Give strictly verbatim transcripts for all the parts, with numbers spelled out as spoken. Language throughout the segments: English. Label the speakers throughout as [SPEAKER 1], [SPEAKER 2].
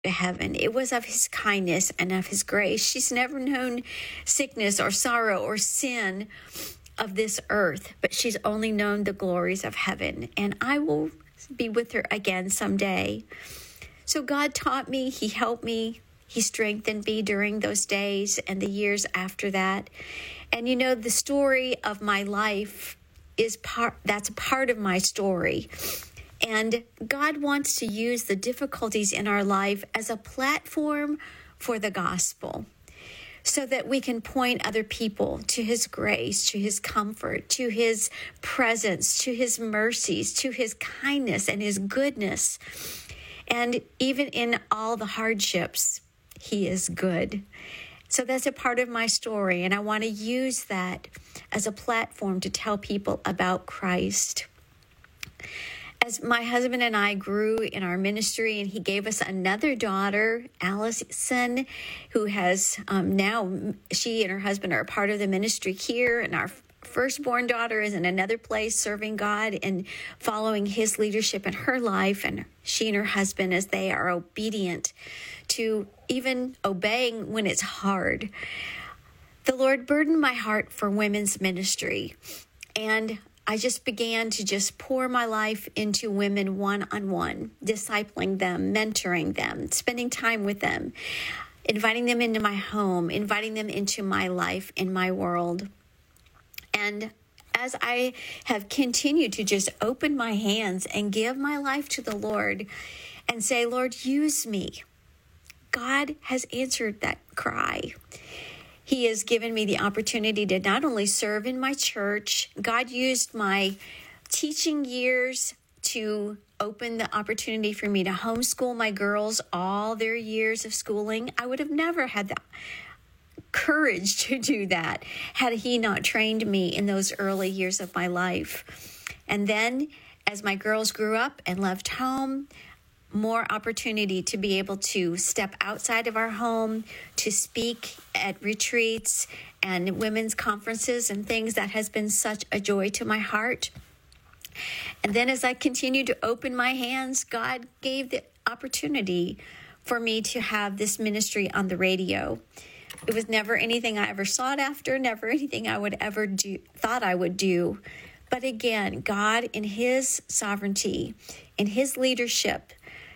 [SPEAKER 1] to heaven. It was of his kindness and of his grace. She's never known sickness or sorrow or sin of this earth, but she's only known the glories of heaven. And I will be with her again someday. So God taught me, he helped me, he strengthened me during those days and the years after that. And you know, the story of my life is part, that's a part of my story. And God wants to use the difficulties in our life as a platform for the gospel, so that we can point other people to his grace, to his comfort, to his presence, to his mercies, to his kindness and his goodness. And even in all the hardships, he is good. So that's a part of my story, and I want to use that as a platform to tell people about Christ. As my husband and I grew in our ministry, and he gave us another daughter, Allison, who has um, now, she and her husband are a part of the ministry here, and our firstborn daughter is in another place serving God and following his leadership in her life, and she and her husband, as they are obedient to even obeying when it's hard. The Lord burdened my heart for women's ministry, and I just began to just pour my life into women one-on-one, discipling them, mentoring them, spending time with them, inviting them into my home, inviting them into my life, in my world. And as I have continued to just open my hands and give my life to the Lord and say, Lord, use me, God has answered that cry. He has given me the opportunity to not only serve in my church, God used my teaching years to open the opportunity for me to homeschool my girls all their years of schooling. I would have never had the courage to do that had he not trained me in those early years of my life. And then as my girls grew up and left home, more opportunity to be able to step outside of our home, to speak at retreats and women's conferences and things. That has been such a joy to my heart. And then as I continued to open my hands, God gave the opportunity for me to have this ministry on the radio. It was never anything I ever sought after, never anything I would ever do, thought I would do. But again, God in his sovereignty, in his leadership,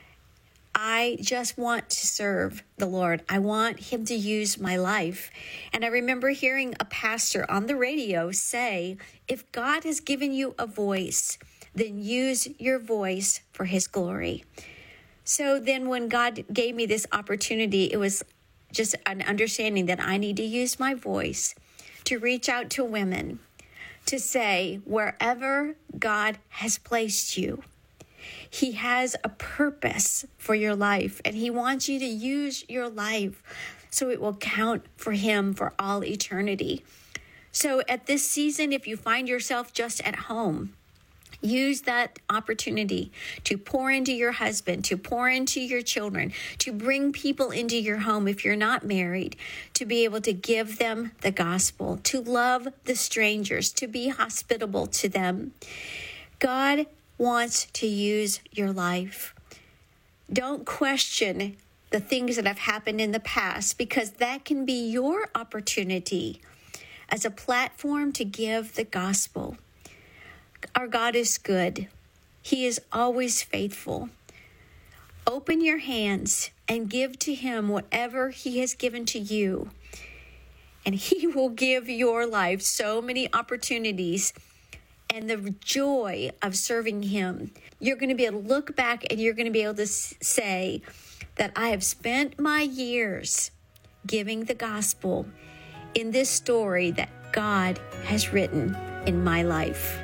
[SPEAKER 1] I just want to serve the Lord. I want him to use my life. And I remember hearing a pastor on the radio say, if God has given you a voice, then use your voice for his glory. So then when God gave me this opportunity, it was just an understanding that I need to use my voice to reach out to women, to say, wherever God has placed you, he has a purpose for your life, and he wants you to use your life so it will count for him for all eternity. So at this season, if you find yourself just at home, use that opportunity to pour into your husband, to pour into your children, to bring people into your home if you're not married, to be able to give them the gospel, to love the strangers, to be hospitable to them. God wants to use your life. Don't question the things that have happened in the past, because that can be your opportunity as a platform to give the gospel. Our God is good. He is always faithful. Open your hands and give to him whatever he has given to you, and he will give your life so many opportunities and the joy of serving him. You're going to be able to look back and you're going to be able to say that I have spent my years giving the gospel in this story that God has written in my life.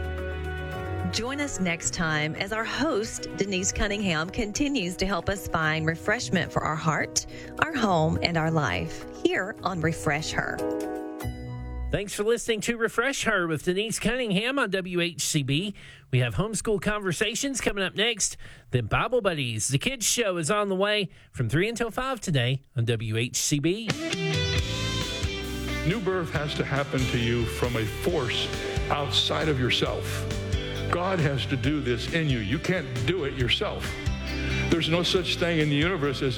[SPEAKER 2] Join us next time as our host, Denise Cunningham, continues to help us find refreshment for our heart, our home, and our life here on Refresh Her.
[SPEAKER 3] Thanks for listening to Refresh Her with Denise Cunningham on W H C B. We have homeschool conversations coming up next. Then Bible Buddies, the kids show, is on the way from three until five today on W H C B.
[SPEAKER 4] New birth has to happen to you from a force outside of yourself. God has to do this in you. You can't do it yourself. There's no such thing in the universe as